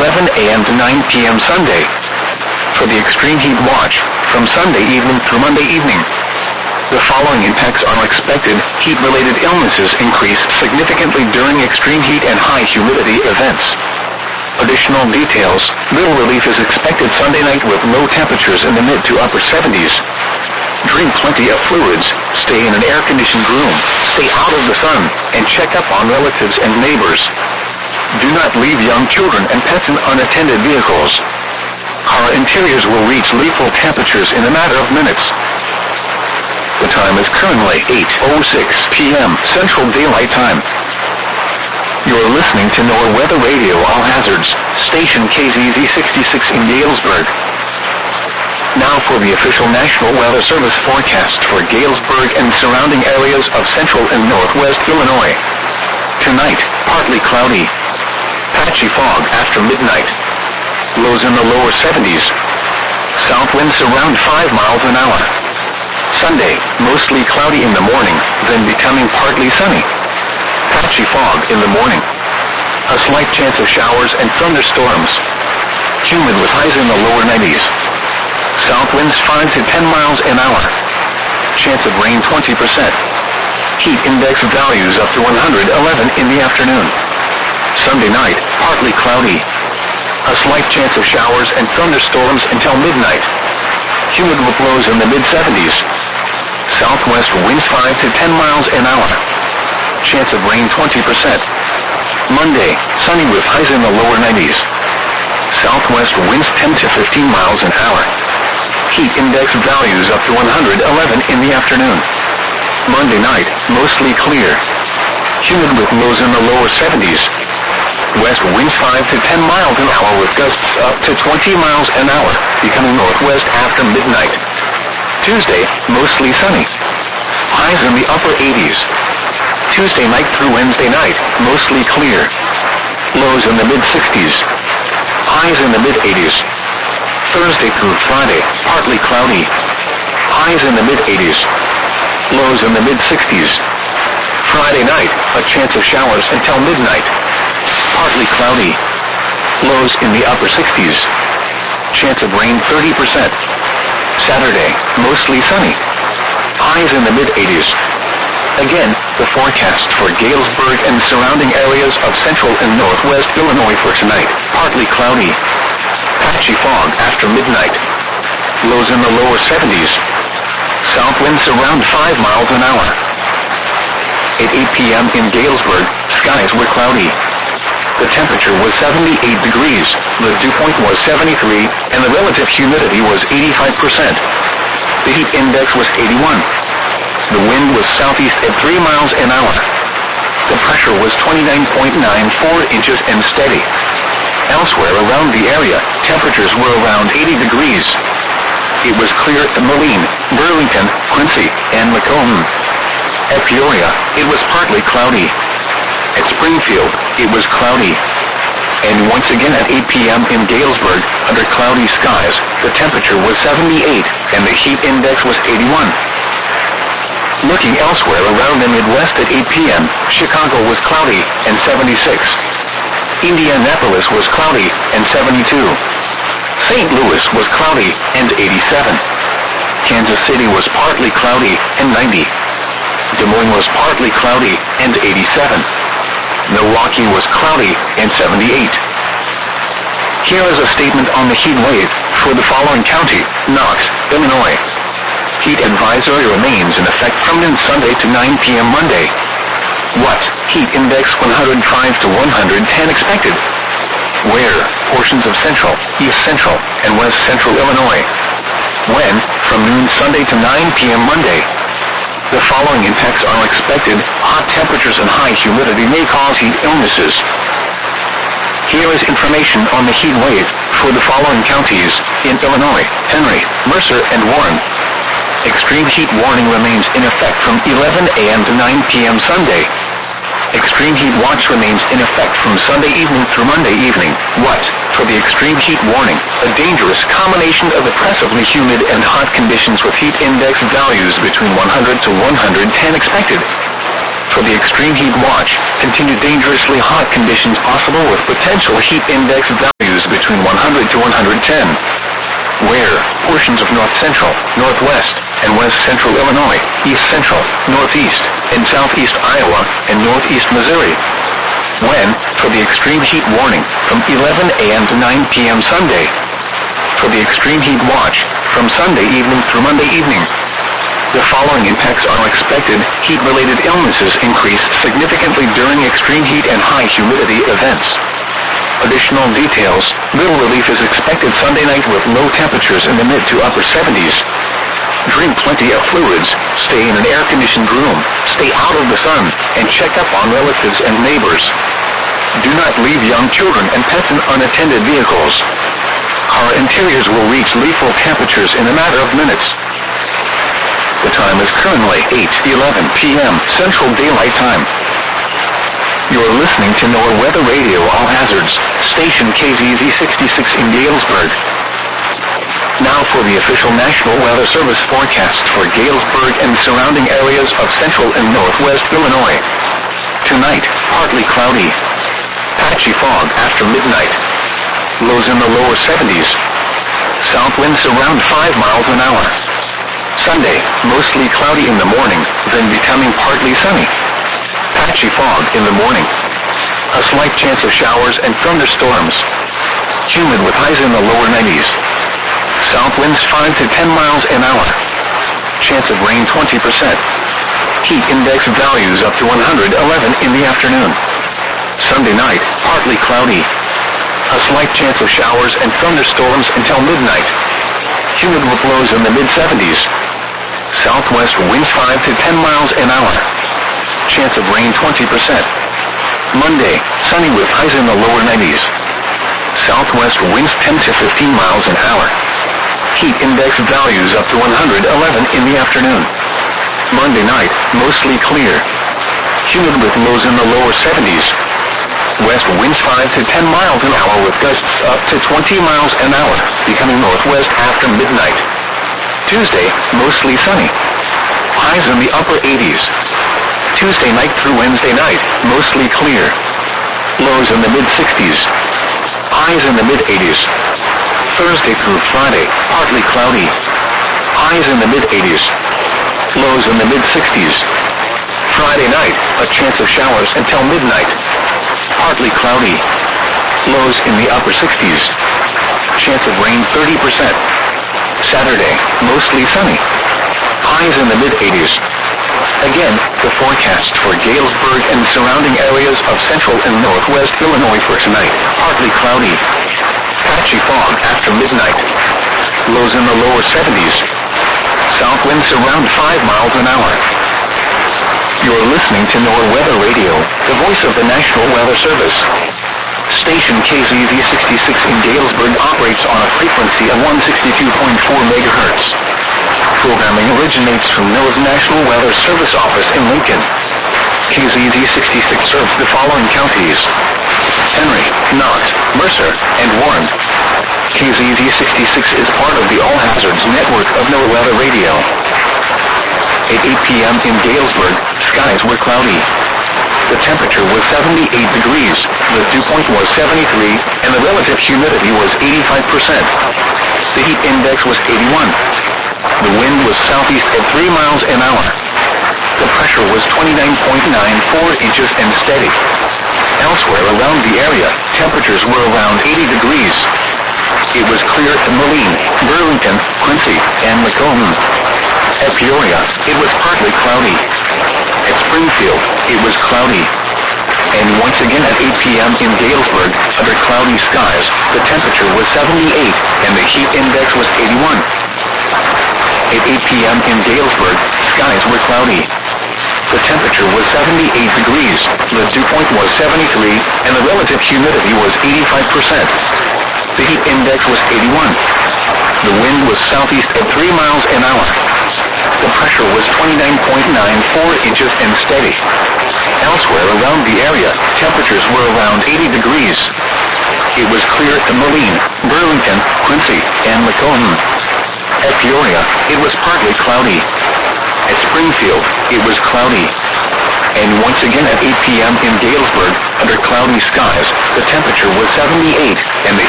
11 a.m. to 9 p.m. Sunday. For the extreme heat watch, from Sunday evening through Monday evening, the following impacts are expected. Heat-related illnesses increase significantly during extreme heat and high humidity events. Additional details: little relief is expected Sunday night with low temperatures in the mid to upper 70s. Drink plenty of fluids, stay in an air-conditioned room, stay out of the sun, and check up on relatives and neighbors. Do not leave young children and pets in unattended vehicles. Car interiors will reach lethal temperatures in a matter of minutes. The time is currently 8:06 p.m. Central Daylight Time. You're listening to NOAA Weather Radio All Hazards, station KZZ66 in Galesburg. Now for the official National Weather Service forecast for Galesburg and surrounding areas of central and northwest Illinois. Tonight, partly cloudy. Patchy fog after midnight. Lows in the lower 70s. South winds around 5 miles an hour. Sunday, mostly cloudy in the morning, then becoming partly sunny. Patchy fog in the morning. A slight chance of showers and thunderstorms. Humid with highs in the lower 90s. South winds 5 to 10 miles an hour. Chance of rain 20%. Heat index values up to 111 in the afternoon. Sunday night, partly cloudy. A slight chance of showers and thunderstorms until midnight. Humid with lows in the mid-70s. Southwest winds 5 to 10 miles an hour. Chance of rain 20%. Monday, sunny with highs in the lower 90s. Southwest winds 10 to 15 miles an hour. Heat index values up to 111 in the afternoon. Monday night, mostly clear. Humid with lows in the lower 70s. West winds 5 to 10 miles an hour with gusts up to 20 miles an hour, becoming northwest after midnight. Tuesday, mostly sunny. Highs in the upper 80s. Tuesday night through Wednesday night, mostly clear. Lows in the mid-60s. Highs in the mid-80s. Thursday through Friday, partly cloudy. Highs in the mid-80s. Lows in the mid-60s. Friday night, a chance of showers until midnight. Partly cloudy. Lows in the upper 60s. Chance of rain 30%. Saturday, mostly sunny. Highs in the mid-80s. Again, the forecast for Galesburg and surrounding areas of central and northwest Illinois for tonight. Partly cloudy. Patchy fog after midnight. Lows in the lower 70s. South winds around 5 miles an hour. At 8 p.m. in Galesburg, skies were cloudy. The temperature was 78 degrees, the dew point was 73, and the relative humidity was 85%. The heat index was 81. The wind was southeast at 3 miles an hour. The pressure was 29.94 inches and steady. Elsewhere around the area, temperatures were around 80 degrees. It was clear at Moline, Burlington, Quincy, and Macomb. At Peoria, it was partly cloudy. At Springfield, it was cloudy. And once again at 8 p.m. in Galesburg, under cloudy skies, the temperature was 78, and the heat index was 81. Looking elsewhere around the Midwest at 8 p.m., Chicago was cloudy, and 76. Indianapolis was cloudy, and 72. St. Louis was cloudy, and 87. Kansas City was partly cloudy, and 90. Des Moines was partly cloudy, and 87. Milwaukee was cloudy, and 78. Here is a statement on the heat wave for the following county: Knox, Illinois. Heat advisory remains in effect from noon Sunday to 9 p.m. Monday. What? Heat index 105 to 110 expected. Where? Portions of central, east central, and west central Illinois. When? From noon Sunday to 9 p.m. Monday. The following impacts are expected. Hot temperatures and high humidity may cause heat illnesses. Here is information on the heat wave for the following counties in Illinois: Henry, Mercer, and Warren. Extreme heat warning remains in effect from 11 a.m. to 9 p.m. Sunday. Extreme heat watch remains in effect from Sunday evening through Monday evening. What? For the extreme heat warning, a dangerous combination of oppressively humid and hot conditions with heat index values between 100 to 110 expected. For the extreme heat watch, continued dangerously hot conditions possible with potential heat index values between 100 to 110. Where portions of north central, northwest, and west central Illinois, east central, northeast, and southeast Iowa, and northeast Missouri. When, for the extreme heat warning, from 11 a.m. to 9 p.m. Sunday. For the extreme heat watch, from Sunday evening through Monday evening. The following impacts are expected. Heat-related illnesses increase significantly during extreme heat and high humidity events. Additional details. Little relief is expected Sunday night with low temperatures in the mid to upper 70s. Drink plenty of fluids, stay in an air-conditioned room, stay out of the sun, and check up on relatives and neighbors. Do not leave young children and pets in unattended vehicles. Car interiors will reach lethal temperatures in a matter of minutes. The time is currently 8:11 p.m. Central Daylight Time. You're listening to NOAA Weather Radio All Hazards, station KZZ 66 in Galesburg. Now for the official National Weather Service forecast for Galesburg and surrounding areas of central and northwest Illinois. Tonight, partly cloudy. Patchy fog after midnight. Lows in the lower 70s. South winds around 5 miles an hour. Sunday, mostly cloudy in the morning, then becoming partly sunny. Patchy fog in the morning. A slight chance of showers and thunderstorms. Humid with highs in the lower 90s. South winds 5 to 10 miles an hour. Chance of rain 20%. Heat index values up to 111 in the afternoon. Sunday night, partly cloudy. A slight chance of showers and thunderstorms until midnight. Humid with lows in the mid-70s. Southwest winds 5 to 10 miles an hour. Chance of rain 20%. Monday, sunny with highs in the lower 90s. Southwest winds 10 to 15 miles an hour. Heat index values up to 111 in the afternoon. Monday night, mostly clear. Humid with lows in the lower 70s. West winds 5 to 10 miles an hour with gusts up to 20 miles an hour, becoming northwest after midnight. Tuesday, mostly sunny. Highs in the upper 80s. Tuesday night through Wednesday night, mostly clear. Lows in the mid-60s. Highs in the mid-80s. Thursday through Friday, partly cloudy. Highs in the mid-80s. Lows in the mid-60s. Friday night, a chance of showers until midnight. Partly cloudy. Lows in the upper 60s. Chance of rain 30%. Saturday, mostly sunny. Highs in the mid-80s. Again, the forecast for Galesburg and surrounding areas of central and northwest Illinois for tonight. Partly cloudy. Patchy fog after midnight. Lows in the lower 70s. South winds around 5 miles an hour. You're listening to NOAA Weather Radio, the voice of the National Weather Service. Station KZZ 66 in Galesburg operates on a frequency of 162.4 megahertz. Programming originates from NOAA's National Weather Service office in Lincoln. KZZ 66 serves the following counties: Henry, Knox, Mercer, and Warren. KZZ 66 is part of the All Hazards network of NOAA Weather Radio. At 8 p.m. in Galesburg, skies were cloudy. The temperature was 78 degrees, the dew point was 73, and the relative humidity was 85%. The heat index was 81. The wind was southeast at 3 miles an hour. The pressure was 29.94 inches and steady. Elsewhere around the area, temperatures were around 80 degrees. It was clear at Moline, Burlington, Quincy, and Macomb. At Peoria, it was partly cloudy. At Springfield, it was cloudy. And once again at 8 p.m. in Galesburg, under cloudy skies, the temperature was 78, and the heat index was 81. At 8 p.m. in Galesburg, skies were cloudy. The temperature was 78 degrees, the dew point was 73, and the relative humidity was 85%. The heat index was 81. The wind was southeast at 3 miles an hour. The pressure was 29.94 inches and steady. Elsewhere around the area, temperatures were around 80 degrees. It was clear at Moline, Burlington, Quincy, and Macomb. At Peoria, it was partly cloudy. At Springfield, it was cloudy. And once again at 8 p.m. in Galesburg, under cloudy skies, the temperature was 78, and the